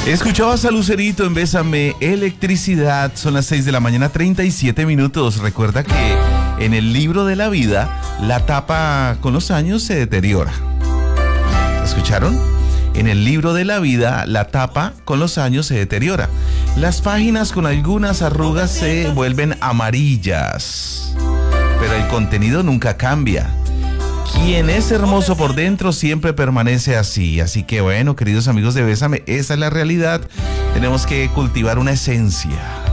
Escuchabas a Lucerito en Bésame, electricidad. Son las 6 de la mañana, 37 minutos. Recuerda que en el libro de la vida, la tapa con los años se deteriora. ¿Escucharon? En el libro de la vida, la tapa con los años se deteriora. Las páginas con algunas arrugas se vuelven amarillas, pero el contenido nunca cambia. Quien es hermoso por dentro siempre permanece así. Así que bueno, queridos amigos de Bésame, esa es la realidad. Tenemos que cultivar una esencia.